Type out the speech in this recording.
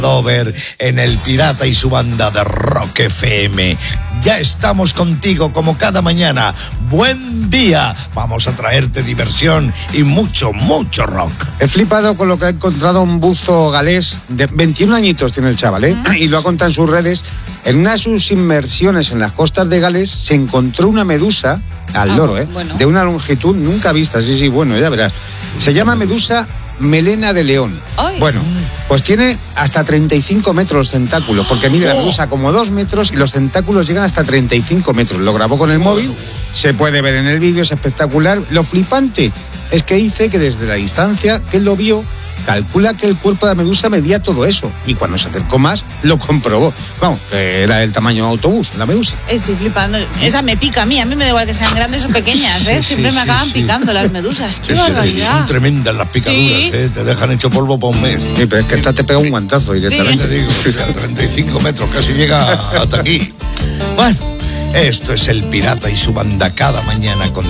Dover en El Pirata y su banda de Rock FM. Ya estamos contigo como cada mañana. Buen día. Vamos a traerte diversión y mucho, mucho rock. He flipado con lo que ha encontrado un buzo galés de 21 añitos tiene el chaval, ¿eh? Y lo ha contado en sus redes. En una de sus inmersiones en las costas de Gales se encontró una medusa al loro, bueno. de una longitud nunca vista. Sí, bueno, ya verás. Se llama medusa melena de león. Ay. Bueno, pues tiene hasta 35 metros los tentáculos, porque mide la medusa como 2 metros y los tentáculos llegan hasta 35 metros. Lo grabó con el móvil, se puede ver en el vídeo, es espectacular. Lo flipante es que dice que desde la distancia que él lo vio, calcula que el cuerpo de la medusa medía todo eso. Y cuando se acercó más, lo comprobó. Vamos, que era el tamaño de un autobús, la medusa. Estoy flipando. Esa me pica a mí me da igual que sean grandes o pequeñas, ¿eh? Siempre me acaban picando las medusas. ¡Qué barbaridad! Son tremendas las picaduras, ¿eh? Te dejan hecho polvo para un mes. Sí, pero es que esta te pega un guantazo directamente. Te digo, o sea, 35 metros, casi llega hasta aquí. Bueno, esto es El Pirata y su banda cada mañana con